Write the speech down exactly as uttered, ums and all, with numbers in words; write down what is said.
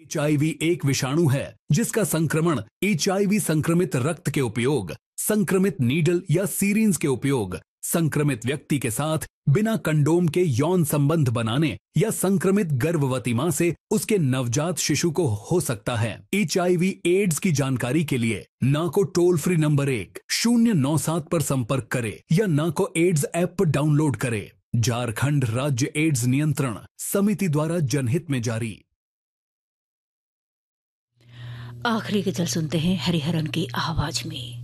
H I we एक विषाणु है जिसका संक्रमण एच आई वी संक्रमित रक्त के उपयोग, संक्रमित नीडल या सीरिंज के उपयोग, संक्रमित व्यक्ति के साथ बिना कंडोम के यौन संबंध बनाने या संक्रमित गर्भवती मां से उसके नवजात शिशु को हो सकता है। एच आई वी एड्स की जानकारी के लिए नाको टोल फ्री नंबर एक शून्य नौ सात पर संपर्क करे या नाको एड्स ऐप डाउनलोड करे। झारखंड राज्य एड्स नियंत्रण समिति द्वारा जनहित में जारी। आखिरी गजल सुनते हैं हरिहरन की आवाज में।